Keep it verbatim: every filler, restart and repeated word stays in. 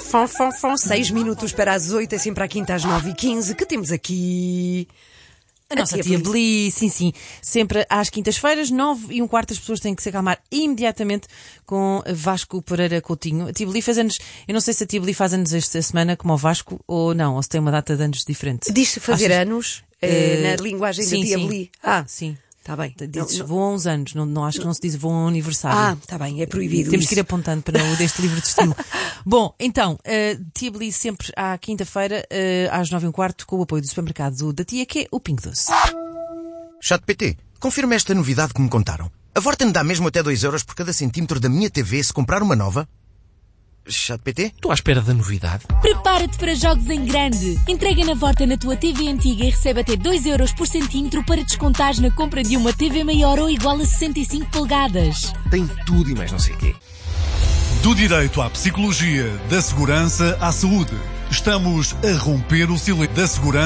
fom, fom, fom. Seis minutos para as oito, é sempre à quinta às nove e quinze. Que temos aqui? A nossa tia Beli, sim, sim. Sempre às quintas-feiras, nove e um quarto, as pessoas têm que se acalmar imediatamente com Vasco Pereira Coutinho. A tia Beli faz anos, eu não sei se a tia Beli faz anos esta semana como o Vasco ou não, ou se tem uma data de anos diferente. Diz-se fazer Achas? anos uh, na linguagem sim, da tia sim. Beli. Ah, sim. Está bem. Dizes, não, não... vão a uns anos, não, não acho que não se diz vão a um aniversário. Ah, está bem, é proibido. Temos isso. que ir apontando para o deste livro de estilo. Bom, então, uh, tia Beli sempre à quinta-feira, uh, às nove e um quarto, com o apoio do supermercado da tia, que é o Pingo Doce. ChatGPT, confirma esta novidade que me contaram. A Vorten dá mesmo até dois euros por cada centímetro da minha T V se comprar uma nova? ChatGPT? Estou à espera da novidade. Prepara-te para jogos em grande. Entrega na Vorten na tua T V antiga e recebe até dois euros por centímetro para descontares na compra de uma T V maior ou igual a sessenta e cinco polegadas. Tem tudo e mais não sei o quê. Do direito à psicologia, da segurança à saúde. Estamos a romper o silêncio da segurança.